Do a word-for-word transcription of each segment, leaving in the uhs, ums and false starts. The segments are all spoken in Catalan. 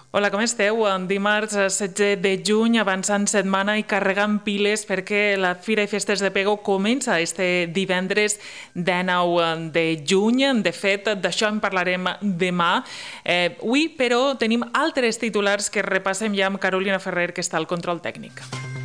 Hola, com esteu? Dimarts setze de juny, avançant setmana i carregant piles perquè la Fira i Festes de Pego comença este divendres dinou de juny. De fet, d'això en parlarem demà. Eh, avui, però, tenim altres titulars que repassem ja amb Carolina Ferrer, que està al control tècnic.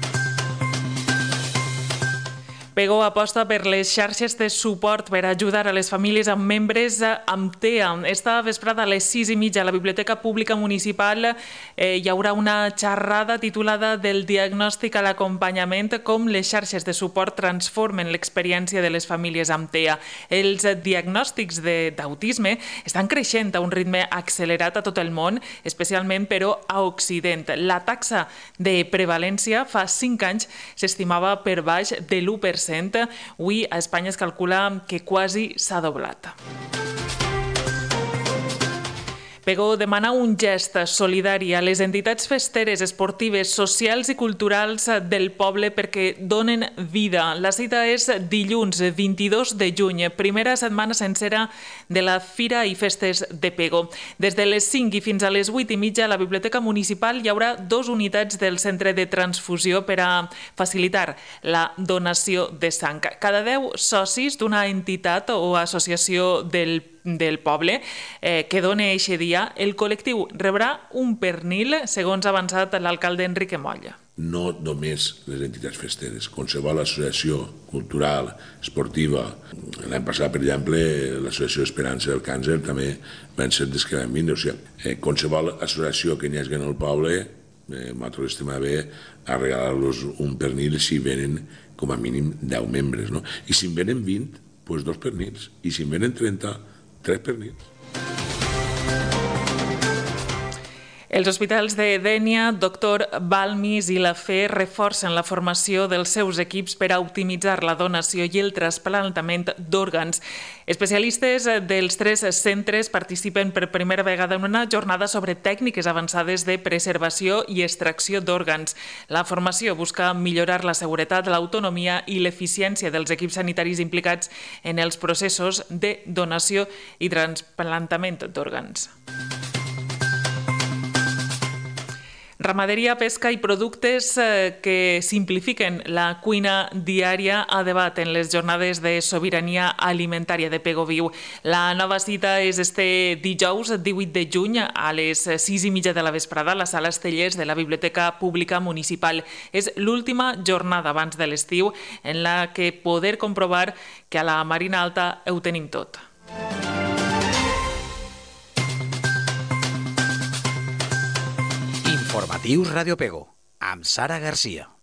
Pego aposta per les xarxes de suport per ajudar a les famílies amb membres amb T E A. Esta vesprada a les sis i mitja a la Biblioteca Pública Municipal eh, hi haurà una xerrada titulada Del diagnòstic a l'acompanyament, com les xarxes de suport transformen l'experiència de les famílies amb T E A. Els diagnòstics d'autisme estan creixent a un ritme accelerat a tot el món, especialment però a Occident. La taxa de prevalència fa cinc anys s'estimava per baix de l'u per cent. Avui a Espanya es calcula que quasi s'ha doblat. Pego demana un gest solidari a les entitats festeres, esportives, socials i culturals del poble perquè donen vida. La cita és dilluns vint-i-dos de juny, primera setmana sencera de la Fira i Festes de Pego. Des de les cinc i fins a les vuit i mitja a la Biblioteca Municipal hi haurà dos unitats del Centre de Transfusió per a facilitar la donació de sang. Cada deu socis d'una entitat o associació del del poble eh, que dona eixe dia, el col·lectiu rebrà un pernil, segons ha avançat l'alcalde Enrique Molla. No només les entitats festeres, qualsevol associació cultural, esportiva. L'any passat, per exemple, l'Associació Esperança del Càncer també van ser des que van vindre. O sigui, eh, qualsevol associació que n'hi hagi en el poble, eh, nosaltres estem a bé a regalar-los un pernil si venen com a mínim deu membres. No? I si en venen vint, doncs dos pernils. I si en venen trenta, tres pernils. Els hospitals de Dénia, Doctor Balmis i la Fe reforcen la formació dels seus equips per a optimitzar la donació i el trasplantament d'òrgans. Especialistes dels tres centres participen per primera vegada en una jornada sobre tècniques avançades de preservació i extracció d'òrgans. La formació busca millorar la seguretat, l'autonomia i l'eficiència dels equips sanitaris implicats en els processos de donació i trasplantament d'òrgans. Ramaderia, pesca i productes que simplifiquen la cuina diària a debat en les jornades de sobirania alimentària de Pego Viu. La nova cita és este dijous divuit de juny a les sis i mitja de la vesprada a la sala Estellers de la Biblioteca Pública Municipal. És l'última jornada abans de l'estiu en la que poder comprovar que a la Marina Alta ho tenim tot. Informatius Ràdio Pego, amb Sara Garcia.